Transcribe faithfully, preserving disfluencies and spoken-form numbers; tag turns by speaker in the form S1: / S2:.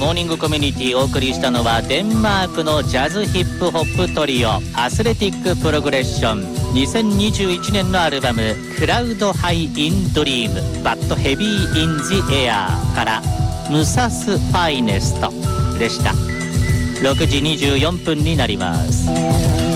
S1: モーニングコミュニティお送りしたのはデンマークのジャズヒップホップトリオアスレティックプログレッションにせんにじゅういちねんのアルバムクラウドハイインドリームバットヘビーインジエアーからムサスファイネストでした。ろくじにじゅうよんぷんになります。